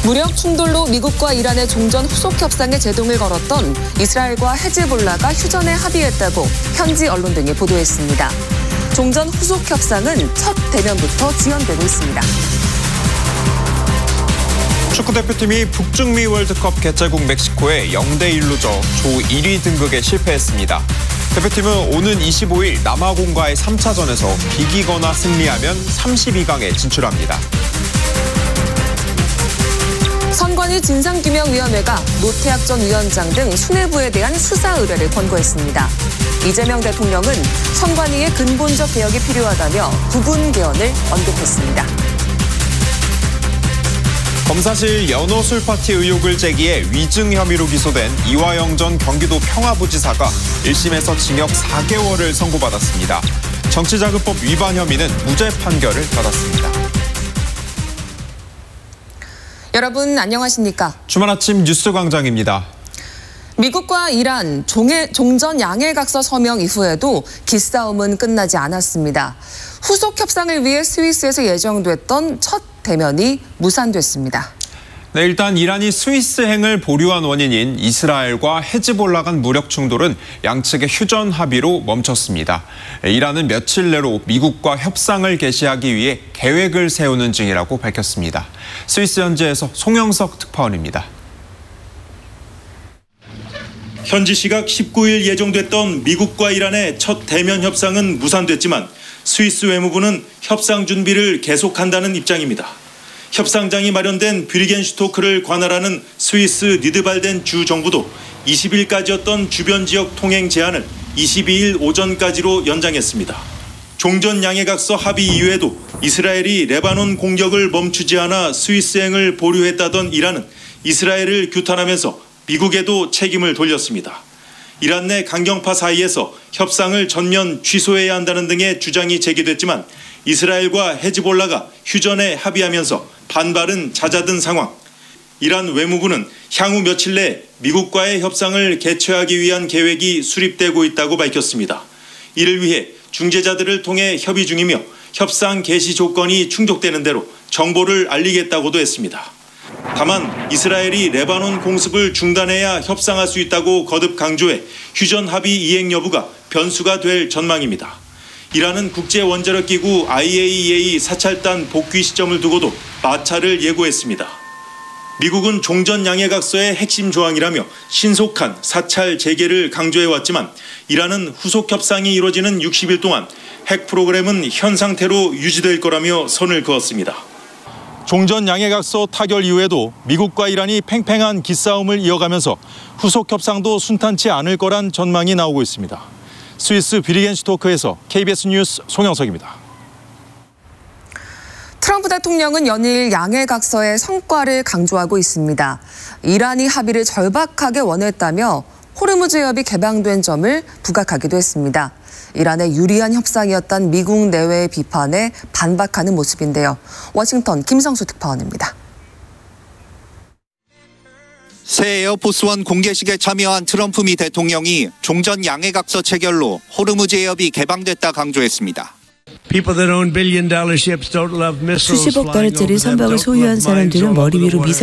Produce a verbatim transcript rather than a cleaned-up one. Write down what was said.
무력 충돌로 미국과 이란의 종전 후속 협상에 제동을 걸었던 이스라엘과 헤즈볼라가 휴전에 합의했다고 현지 언론 등이 보도했습니다. 종전 후속 협상은 첫 대면부터 지연되고 있습니다. 축구대표팀이 북중미 월드컵 개최국 멕시코에 영 대 일로 져 조 일 위 등극에 실패했습니다. 대표팀은 오는 이십오일 남아공과의 삼 차전에서 비기거나 승리하면 삼십이 강에 진출합니다. 선관위 진상규명위원회가 노태학 전 위원장 등 수뇌부에 대한 수사 의뢰를 권고했습니다. 이재명 대통령은 선관위의 근본적 개혁이 필요하다며 부분 개헌을 언급했습니다. 검사실 연어술 파티 의혹을 제기해 위증 혐의로 기소된 이화영 전 경기도 평화부지사가 일 심에서 징역 사 개월을 선고받았습니다. 정치자금법 위반 혐의는 무죄 판결을 받았습니다. 여러분 안녕하십니까? 주말 아침 뉴스광장입니다. 미국과 이란 종해, 종전 양해각서 서명 이후에도 기싸움은 끝나지 않았습니다. 후속 협상을 위해 스위스에서 예정됐던 첫 대면이 무산됐습니다. 네, 일단 이란이 스위스행을 보류한 원인인 이스라엘과 헤즈볼라 간 무력 충돌은 양측의 휴전 합의로 멈췄습니다. 이란은 며칠 내로 미국과 협상을 개시하기 위해 계획을 세우는 중이라고 밝혔습니다. 스위스 현지에서 송영석 특파원입니다. 현지 시각 십구일 예정됐던 미국과 이란의 첫 대면 협상은 무산됐지만 스위스 외무부는 협상 준비를 계속한다는 입장입니다. 협상장이 마련된 뷰리겐슈토크를 관할하는 스위스 니드발덴 주 정부도 이십일까지였던 주변 지역 통행 제한을 이십이일 오전까지로 연장했습니다. 종전 양해각서 합의 이후에도 이스라엘이 레바논 공격을 멈추지 않아 스위스행을 보류했다던 이란은 이스라엘을 규탄하면서 미국에도 책임을 돌렸습니다. 이란 내 강경파 사이에서 협상을 전면 취소해야 한다는 등의 주장이 제기됐지만 이스라엘과 헤즈볼라가 휴전에 합의하면서 반발은 잦아든 상황. 이란 외무부는 향후 며칠 내에 미국과의 협상을 개최하기 위한 계획이 수립되고 있다고 밝혔습니다. 이를 위해 중재자들을 통해 협의 중이며 협상 개시 조건이 충족되는 대로 정보를 알리겠다고도 했습니다. 다만 이스라엘이 레바논 공습을 중단해야 협상할 수 있다고 거듭 강조해 휴전 합의 이행 여부가 변수가 될 전망입니다. 이란은 국제원자력기구 아이에이이에이 사찰단 복귀 시점을 두고도 마찰을 예고했습니다. 미국은 종전 양해각서의 핵심 조항이라며 신속한 사찰 재개를 강조해왔지만 이란은 후속 협상이 이루어지는 육십일 동안 핵 프로그램은 현 상태로 유지될 거라며 선을 그었습니다. 종전 양해각서 타결 이후에도 미국과 이란이 팽팽한 기싸움을 이어가면서 후속 협상도 순탄치 않을 거란 전망이 나오고 있습니다. 스위스 뷰리겐슈토크에서 케이비에스 뉴스 송영석입니다. 트럼프 대통령은 연일 양해각서의 성과를 강조하고 있습니다. 이란이 합의를 절박하게 원했다며 호르무즈 해협이 개방된 점을 부각하기도 했습니다. 이란의 유리한 협상이었던 미국 내외의 비판에 반박하는 모습인데요. 워싱턴 김성수 특파원입니다. 새 에어포스원 공개식에 참여한 트럼프 미 대통령이 종전 양해각서 체결로 호르무즈 해협이 개방됐다 강조했습니다. 수십억 달러짜리 선박을 소유한 사람들은 머리 위로 미사일